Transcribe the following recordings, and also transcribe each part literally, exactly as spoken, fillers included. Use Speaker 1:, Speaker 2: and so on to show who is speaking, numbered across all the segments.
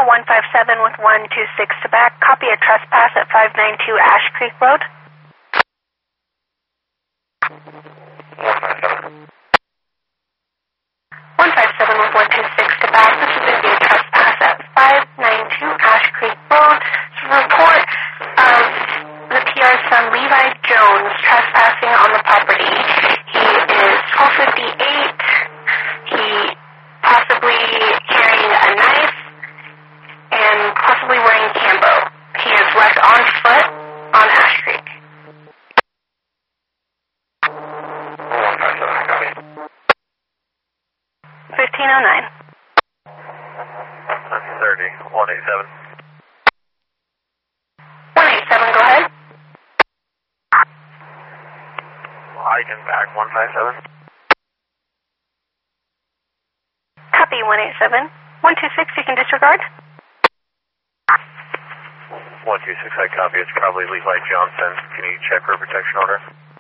Speaker 1: Lima one five seven with one two six to back. Copy a trespass at five nine two Ash Creek Road. one five seven with one two six to back. This is going to be a trespass at five nine two Ash Creek Road. It's a report of the P R's son Levi Jones trespassing on the property. He is twelve fifty-eight. He possibly carrying a knife and possibly wearing camo. He is left on foot on Ash Creek. fifteen oh nine.
Speaker 2: thirty, one eighty-seven.
Speaker 1: one eighty-seven, go ahead.
Speaker 2: I can back one five seven.
Speaker 1: Copy one eighty-seven. one two six, you can disregard.
Speaker 2: one two six, I copy. It's probably Levi Johnson. Can you check for a protection order?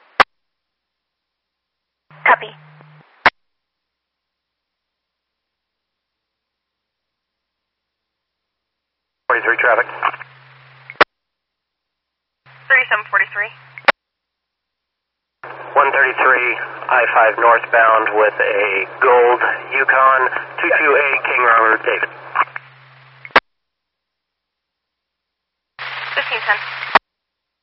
Speaker 1: Copy.
Speaker 2: forty-three traffic.
Speaker 1: thirty-seven forty-three.
Speaker 3: one thirty-three, I five northbound with a gold Yukon, two two eight King Robert, David.
Speaker 1: fifteen ten.